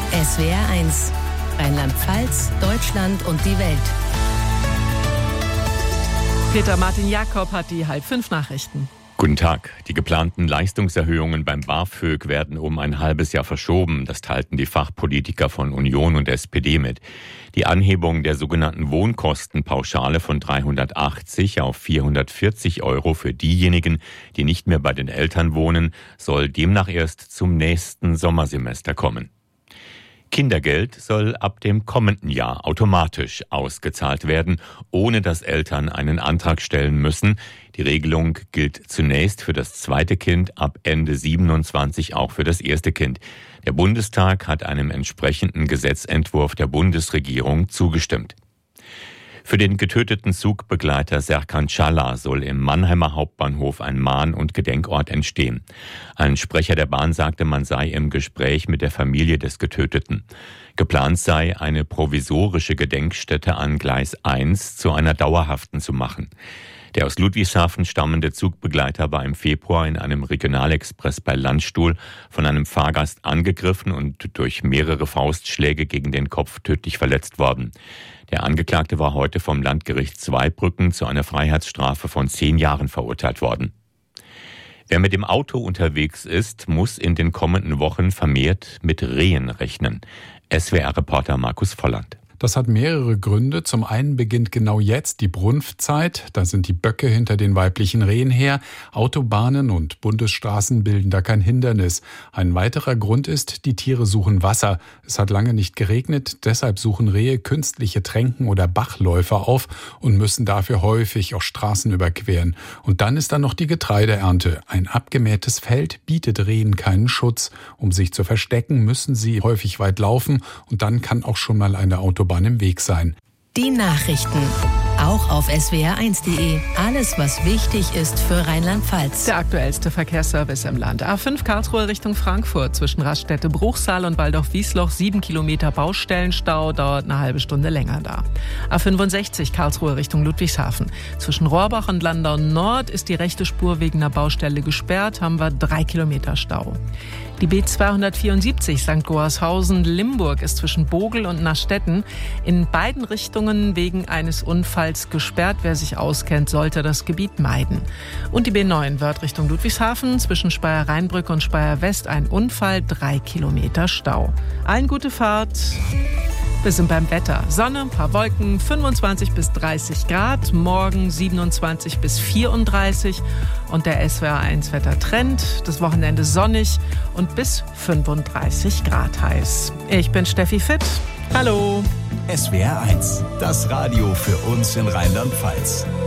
SWR1, Rheinland-Pfalz, Deutschland und die Welt. Peter Martin Jakob hat die 4:30 Nachrichten. Guten Tag. Die geplanten Leistungserhöhungen beim BAföG werden um ein halbes Jahr verschoben. Das teilten die Fachpolitiker von Union und SPD mit. Die Anhebung der sogenannten Wohnkostenpauschale von 380 auf 440 € für diejenigen, die nicht mehr bei den Eltern wohnen, soll demnach erst zum nächsten Sommersemester kommen. Kindergeld soll ab dem kommenden Jahr automatisch ausgezahlt werden, ohne dass Eltern einen Antrag stellen müssen. Die Regelung gilt zunächst für das zweite Kind, ab Ende 27 auch für das erste Kind. Der Bundestag hat einem entsprechenden Gesetzentwurf der Bundesregierung zugestimmt. Für den getöteten Zugbegleiter Serkan Çağlar soll im Mannheimer Hauptbahnhof ein Mahn- und Gedenkort entstehen. Ein Sprecher der Bahn sagte, man sei im Gespräch mit der Familie des Getöteten. Geplant sei, eine provisorische Gedenkstätte an Gleis 1 zu einer dauerhaften zu machen. Der aus Ludwigshafen stammende Zugbegleiter war im Februar in einem Regionalexpress bei Landstuhl von einem Fahrgast angegriffen und durch mehrere Faustschläge gegen den Kopf tödlich verletzt worden. Der Angeklagte war heute vom Landgericht Zweibrücken zu einer Freiheitsstrafe von 10 Jahren verurteilt worden. Wer mit dem Auto unterwegs ist, muss in den kommenden Wochen vermehrt mit Rehen rechnen. SWR-Reporter Markus Volland. Das hat mehrere Gründe. Zum einen beginnt genau jetzt die Brunftzeit. Da sind die Böcke hinter den weiblichen Rehen her. Autobahnen und Bundesstraßen bilden da kein Hindernis. Ein weiterer Grund ist, die Tiere suchen Wasser. Es hat lange nicht geregnet, deshalb suchen Rehe künstliche Tränken oder Bachläufe auf und müssen dafür häufig auch Straßen überqueren. Und dann ist da noch die Getreideernte. Ein abgemähtes Feld bietet Rehen keinen Schutz. Um sich zu verstecken, müssen sie häufig weit laufen und dann kann auch schon mal eine Autobahn im Weg sein. Die Nachrichten. Auch auf swr1.de. Alles, was wichtig ist für Rheinland-Pfalz. Der aktuellste Verkehrsservice im Land. A5 Karlsruhe Richtung Frankfurt. Zwischen Raststätte-Bruchsal und Waldorf-Wiesloch 7 Kilometer Baustellenstau. Dauert eine halbe Stunde länger da. A65 Karlsruhe Richtung Ludwigshafen. Zwischen Rohrbach und Landau Nord ist die rechte Spur wegen einer Baustelle gesperrt. Haben wir 3 Kilometer Stau. Die B274 St. Goarshausen-Limburg ist zwischen Bogel und Nastetten in beiden Richtungen wegen eines Unfalls gesperrt. Wer sich auskennt, sollte das Gebiet meiden. Und die B9 Wörth Richtung Ludwigshafen zwischen Speyer-Rheinbrücke und Speyer-West ein Unfall, 3 Kilometer Stau. Allen gute Fahrt. Wir sind beim Wetter. Sonne, ein paar Wolken, 25 bis 30 Grad. Morgen 27 bis 34. Und der SWR1-Wettertrend. Das Wochenende sonnig und bis 35 Grad heiß. Ich bin Steffi Fitt. Hallo. SWR1, das Radio für uns in Rheinland-Pfalz.